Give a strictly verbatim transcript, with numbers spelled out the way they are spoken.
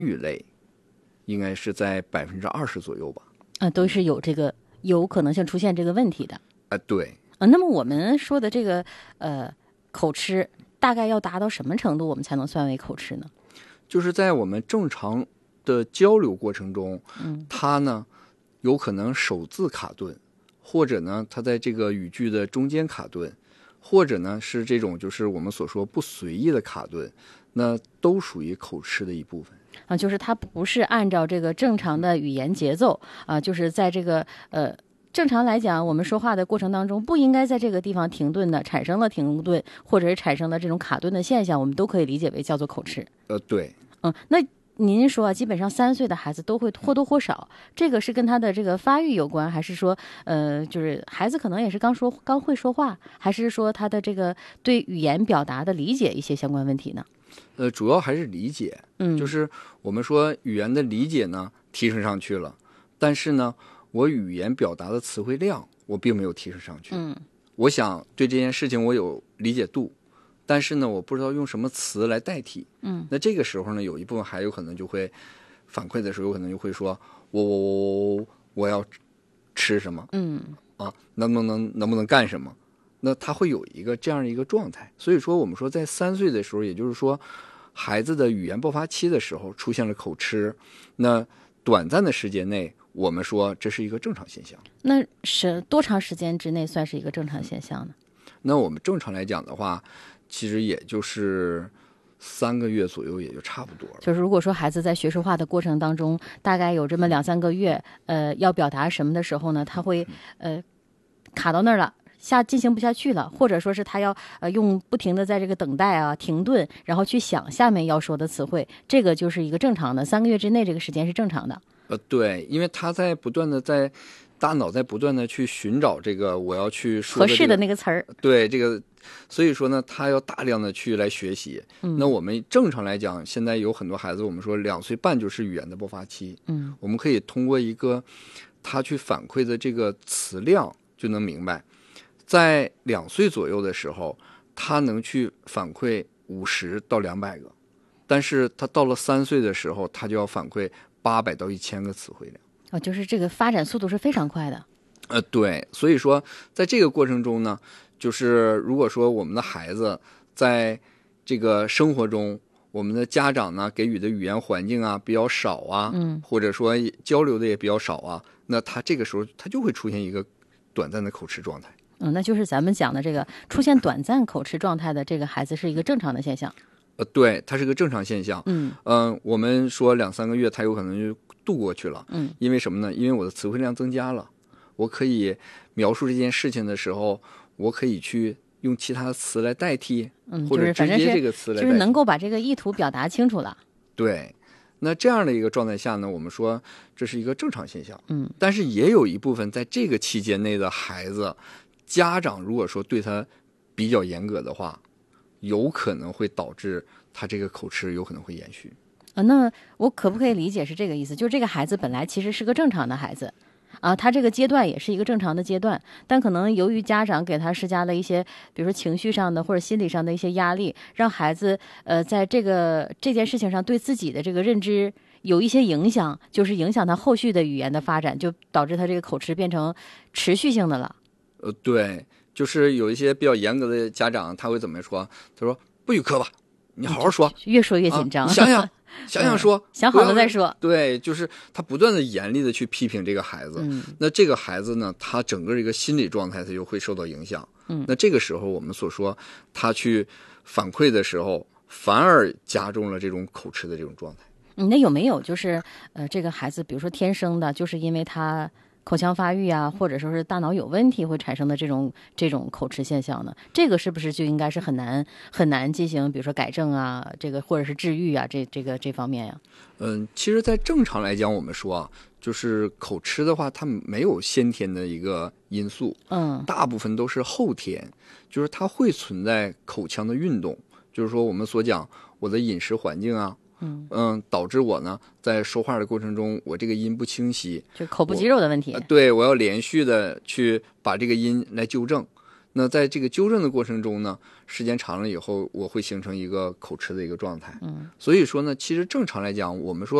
语类，应该是在百分之二十左右吧。 啊，都是有这个有可能性出现这个问题的。 啊，对。 啊，那么我们说的这个呃口吃，大概要达到什么程度，我们才能算为口吃呢？ 就是在我们正常的交流过程中， 嗯， 它呢有可能首字卡顿，或者呢它在这个语句的中间卡顿，或者呢是这种就是我们所说不随意的卡顿，那都属于口吃的一部分。 啊，就是它不是按照这个正常的语言节奏啊，就是在这个呃。正常来讲，我们说话的过程当中不应该在这个地方停顿的，产生了停顿或者是产生了这种卡顿的现象，我们都可以理解为叫做口吃。 呃，对， 嗯，那您说啊，基本上三岁的孩子都会或多或少，这个是跟他的这个发育有关，还是说呃，就是孩子可能也是刚说刚会说话，还是说他的这个对语言表达的理解一些相关问题呢？ 呃，主要还是理解， 嗯， 就是我们说语言的理解呢提升上去了，但是呢。我语言表达的词汇量我并没有提升上去。 嗯， 我想对这件事情我有理解度，但是呢我不知道用什么词来代替。 嗯， 那这个时候呢有一部分还有可能就会反馈的时候有可能就会说我我我我我要吃什么， 嗯啊能不能能不能干什么，那他会有一个这样的一个状态。所以说我们说在三岁的时候，也就是说孩子的语言爆发期的时候出现了口吃，那短暂的时间内我们说这是一个正常现象。 那是多长时间之内算是一个正常现象呢？ 那我们正常来讲的话，其实也就是三个月左右也就差不多了。 就是如果说孩子在学说话的过程当中，大概有这么两三个月，呃，要表达什么的时候呢，他会呃卡到那儿了。下进行不下去了，或者说是他要呃用不停的在这个等待啊停顿，然后去想下面要说的词汇，这个就是一个正常的三个月之内这个时间是正常的。 呃，对，因为他在不断的在大脑在不断的去寻找这个我要去说的、这个、 合适的那个词儿， 对这个，所以说呢，他要大量的去来学习。 嗯， 那我们正常来讲，现在有很多孩子，我们说两岁半就是语言的爆发期， 嗯， 我们可以通过一个他去反馈的这个词量就能明白。在两岁左右的时候，他能去反馈五十到两百个，但是他到了三岁的时候，他就要反馈八百到一千个词汇量。 哦，就是这个发展速度是非常快的。 呃，对，所以说在这个过程中呢，就是如果说我们的孩子在这个生活中，我们的家长呢给予的语言环境啊比较少啊， 嗯， 或者说交流的也比较少啊，那他这个时候他就会出现一个短暂的口吃状态。 嗯，那就是咱们讲的这个出现短暂口吃状态的这个孩子是一个正常的现象。 呃，对，它是个正常现象。 嗯嗯、呃，我们说两三个月，他有可能就度过去了。 嗯， 因为什么呢？因为我的词汇量增加了，我可以描述这件事情的时候，我可以去用其他的词来代替， 嗯， 或者直接这个词来代替， 就是能够把这个意图表达清楚了。 对，那这样的一个状态下呢，我们说这是一个正常现象。 嗯， 但是也有一部分在这个期间内的孩子，家长如果说对他比较严格的话，有可能会导致他这个口吃有可能会延续。 啊，那我可不可以理解是这个意思？就是这个孩子本来其实是个正常的孩子，啊，他这个阶段也是一个正常的阶段，但可能由于家长给他施加了一些，比如说情绪上的或者心理上的一些压力，让孩子呃在这个这件事情上对自己的这个认知有一些影响，就是影响他后续的语言的发展，就导致他这个口吃变成持续性的了。 呃，对，就是有一些比较严格的家长，他会怎么说？他说不许磕吧，你好好说， 越说越紧张， 啊、想想想想说、嗯， 想好了再说。 对，就是他不断的严厉的去批评这个孩子， 嗯， 那这个孩子呢，他整个这个心理状态他就会受到影响。 嗯， 那这个时候我们所说他去反馈的时候，反而加重了这种口吃的这种状态。 嗯，那有没有就是呃，这个孩子比如说天生的，就是因为他口腔发育啊，或者说是大脑有问题会产生的这种这种口吃现象呢？这个是不是就应该是很难很难进行，比如说改正啊，这个或者是治愈啊，这这个这方面呀？ 嗯，其实，在正常来讲，我们说啊，就是口吃的话，它没有先天的一个因素， 嗯， 大部分都是后天，就是它会存在口腔的运动，就是说我们所讲我的饮食环境啊。 嗯嗯，导致我呢在说话的过程中，我这个音不清晰， 就口部肌肉的问题。 呃、对，我要连续的去把这个音来纠正。 那在这个纠正的过程中呢，时间长了以后，我会形成一个口吃的一个状态。 嗯， 所以说呢，其实正常来讲，我们说